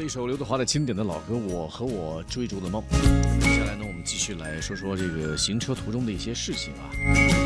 一首刘德华的经典的老歌《我和我追逐的梦》。接下来呢，我们继续来说说这个行车途中的一些事情啊。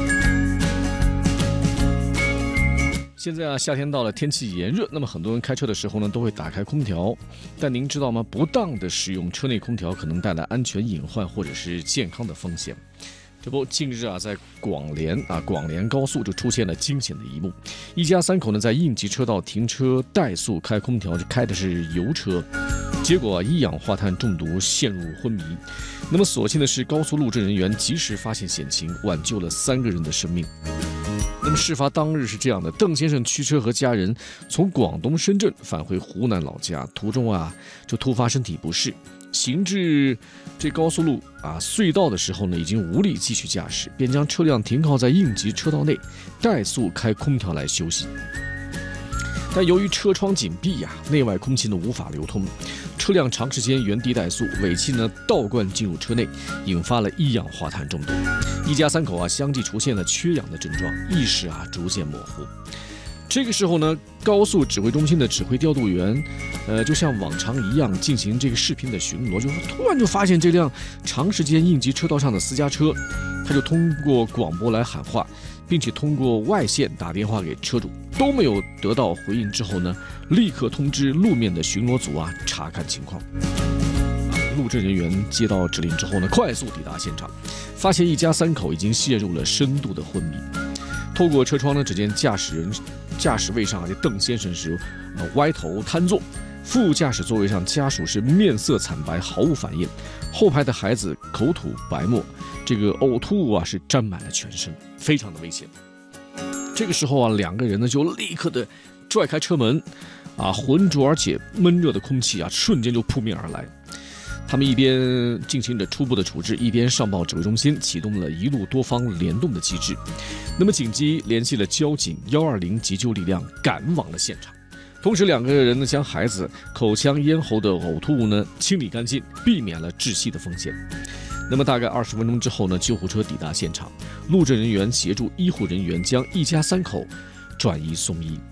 现在啊，夏天到了，天气炎热，那么很多人开车的时候呢，都会打开空调。但您知道吗？不当的使用车内空调可能带来安全隐患或者是健康的风险。这不，近日啊，在广联高速就出现了惊险的一幕，一家三口呢在应急车道停车怠速开空调，开的是油车，结果啊一氧化碳中毒陷入昏迷。那么所幸的是，高速路政人员及时发现险情，挽救了3个人的生命。那么事发当日是这样的，邓先生驱车和家人从广东深圳返回湖南老家，途中啊就突发身体不适。行至这高速路隧道的时候呢，已经无力继续驾驶，便将车辆停靠在应急车道内，怠速开空调来休息。但由于车窗紧闭内外空气呢无法流通，车辆长时间原地怠速，尾气呢倒灌进入车内，引发了一氧化碳中毒。一家三口相继出现了缺氧的症状，意识逐渐模糊。这个时候呢，高速指挥中心的指挥调度员，就像往常一样进行这个视频的巡逻，就是突然就发现这辆长时间应急车道上的私家车，他就通过广播来喊话，并且通过外线打电话给车主，都没有得到回应之后呢，立刻通知路面的巡逻组查看情况。路政人员接到指令之后呢，快速抵达现场，发现一家三口已经陷入了深度的昏迷。透过车窗呢，只见驾驶位上这邓先生是歪头瘫坐，副驾驶座位上家属是面色惨白，毫无反应，后排的孩子口吐白沫，这个呕吐物是沾满了全身，非常的危险。这个时候2个人呢就立刻的拽开车门，浑浊而且闷热的空气瞬间就扑面而来。他们一边进行着初步的处置，一边上报指挥中心，启动了一路多方联动的机制。那么紧急联系了交警120急救力量，赶往了现场。同时2个人呢将孩子口腔咽喉的呕吐物呢清理干净，避免了窒息的风险。那么大概20分钟之后呢，救护车抵达现场，路政人员协助医护人员将一家三口转移送医。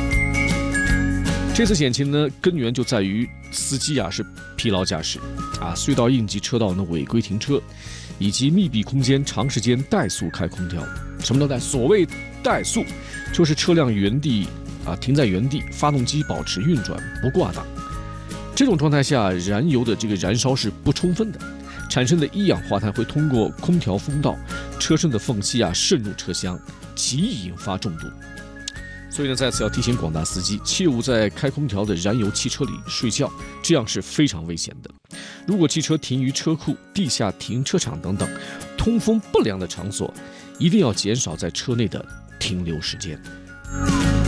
这次险情呢，根源就在于司机是疲劳驾驶隧道应急车道呢违规停车，以及密闭空间长时间怠速开空调。什么叫怠？所谓怠速，就是车辆原地停在原地，发动机保持运转不挂档。这种状态下，燃油的这个燃烧是不充分的，产生的一氧化碳会通过空调风道、车身的缝隙渗入车厢，极易引发中毒。所以呢，在此要提醒广大司机，切勿在开空调的燃油汽车里睡觉，这样是非常危险的。如果汽车停于车库、地下停车场等等通风不良的场所，一定要减少在车内的停留时间。